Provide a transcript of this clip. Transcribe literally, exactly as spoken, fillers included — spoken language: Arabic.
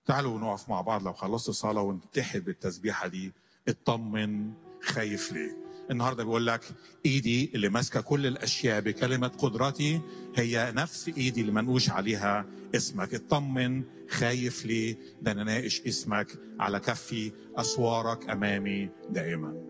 تعالوا نقف مع بعض لو خلصت الصلاة ونتحد بالتسبيحة دي. اطمن، خايف ليه؟ النهارده بيقول لك ايدي اللي ماسكه كل الاشياء بكلمه قدرتي هي نفس ايدي اللي منقوش عليها اسمك. اطمن، خايف ليه؟ ده انا ناقش اسمك على كفي، اسوارك امامي دائما.